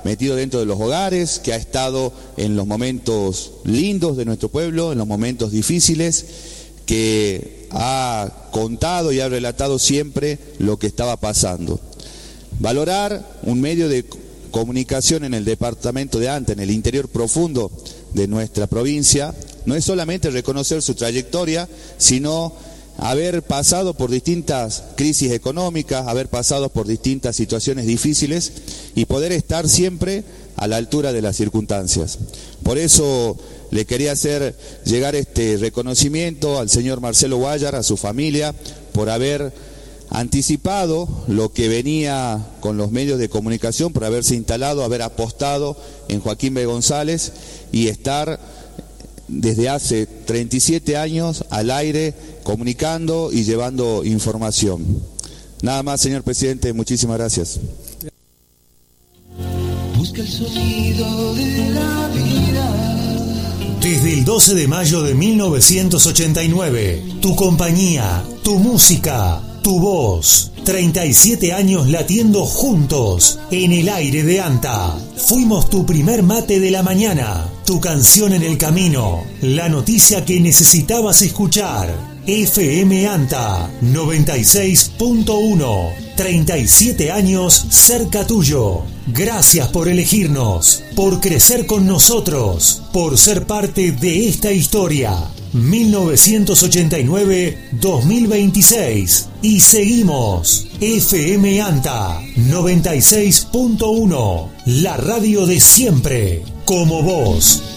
metido dentro de los hogares, que ha estado en los momentos lindos de nuestro pueblo, en los momentos difíciles, que ha contado y ha relatado siempre lo que estaba pasando. Valorar un medio de comunicación en el departamento de Anta, en el interior profundo de nuestra provincia, no es solamente reconocer su trayectoria, sino haber pasado por distintas crisis económicas, haber pasado por distintas situaciones difíciles y poder estar siempre a la altura de las circunstancias. Por eso le quería hacer llegar este reconocimiento al señor Marcelo Guayar, a su familia, por haber anticipado lo que venía con los medios de comunicación, por haberse instalado, haber apostado en Joaquín B. González y estar desde hace 37 años al aire comunicando y llevando información. Nada más, señor presidente, muchísimas gracias. Busca el sonido de la vida. Desde el 12 de mayo de 1989, tu compañía, tu música, tu voz. 37 años latiendo juntos en el aire de Anta. Fuimos tu primer mate de la mañana, tu canción en el camino, la noticia que necesitabas escuchar. FM Anta 96.1. 37 años cerca tuyo. Gracias por elegirnos, por crecer con nosotros, por ser parte de esta historia. 1989-2026 y seguimos. FM Anta 96.1, la radio de siempre, como vos.